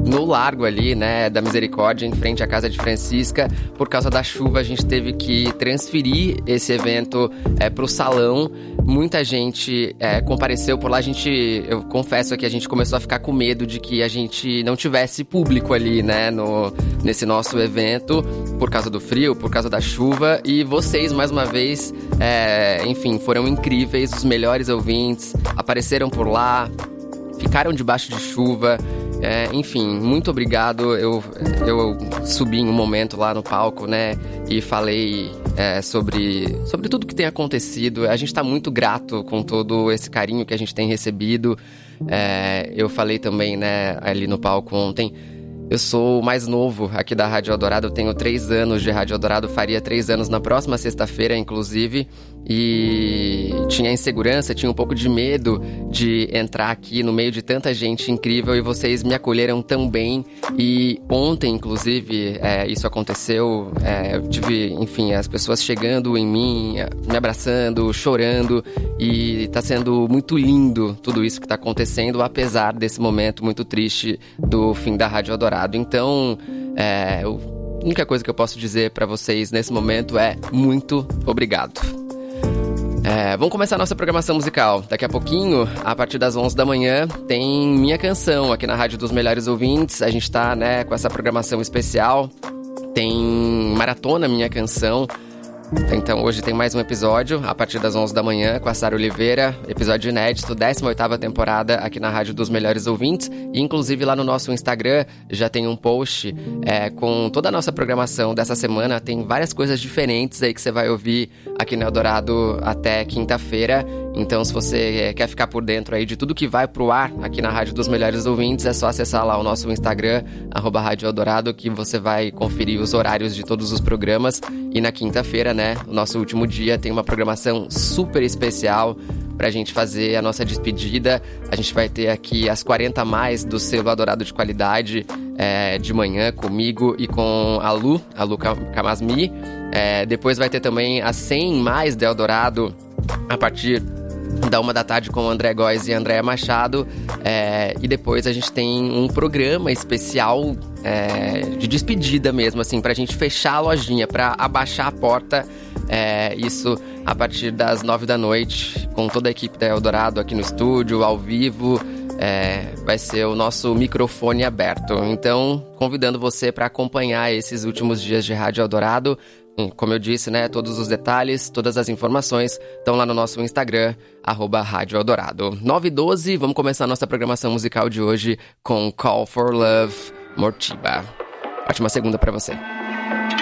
no largo ali, né, da Misericórdia, em frente à Casa de Francisca. Por causa da chuva, a gente teve que transferir esse evento pro salão. Muita gente compareceu por lá. Eu confesso que a gente começou a ficar com medo de que a gente não tivesse público ali, né, nesse nosso evento, por causa do frio, por causa da chuva. E vocês, mais uma vez, enfim, foram incríveis, os melhores ouvintes, apareceram por lá, ficaram debaixo de chuva. Enfim, muito obrigado. Eu subi em um momento lá no palco, né, e falei sobre tudo que tem acontecido. A gente tá muito grato com todo esse carinho que a gente tem recebido. Eu falei também, né, ali no palco ontem, eu sou o mais novo aqui da Rádio Eldorado, eu tenho 3 anos de Rádio Eldorado, faria 3 anos na próxima sexta-feira, inclusive, e tinha insegurança, tinha um pouco de medo de entrar aqui no meio de tanta gente incrível, e vocês me acolheram tão bem. E ontem, inclusive, isso aconteceu, eu tive, enfim, as pessoas chegando em mim, me abraçando, chorando, e tá sendo muito lindo tudo isso que tá acontecendo, apesar desse momento muito triste do fim da Rádio Eldorado. Então, a única coisa que eu posso dizer pra vocês nesse momento é muito obrigado. Vamos começar a nossa programação musical. Daqui a pouquinho, a partir das 11 da manhã, tem Minha Canção aqui na Rádio dos Melhores Ouvintes. A gente tá, né, com essa programação especial. Tem Maratona Minha Canção. Então hoje tem mais um episódio, a partir das 11 da manhã, com a Sara Oliveira, episódio inédito, 18ª temporada aqui na Rádio dos Melhores Ouvintes. E inclusive lá no nosso Instagram já tem um post com toda a nossa programação dessa semana. Tem várias coisas diferentes aí que você vai ouvir aqui no Eldorado até quinta-feira. Então, se você quer ficar por dentro aí de tudo que vai pro ar aqui na Rádio dos Melhores Ouvintes, é só acessar lá o nosso Instagram, @Rádio Eldorado, que você vai conferir os horários de todos os programas. E na quinta-feira, né, o nosso último dia, tem uma programação super especial pra gente fazer a nossa despedida. A gente vai ter aqui as 40 mais do selo Adorado de Qualidade, de manhã, comigo e com a Lu Kamasmi. Depois vai ter também as 100 mais de Eldorado, a partir da 1 da tarde, com o André Góes e a Andréa Machado. E depois a gente tem um programa especial de despedida mesmo, assim, pra gente fechar a lojinha, pra abaixar a porta. Isso a partir das 9 da noite, com toda a equipe da Eldorado aqui no estúdio, ao vivo. Vai ser o nosso microfone aberto. Então, convidando você para acompanhar esses últimos dias de Rádio Eldorado. Como eu disse, né, todos os detalhes, todas as informações estão lá no nosso Instagram, @Rádio Eldorado. 9h12, vamos começar a nossa programação musical de hoje com Call for Love, Mortiba. Ótima segunda para você.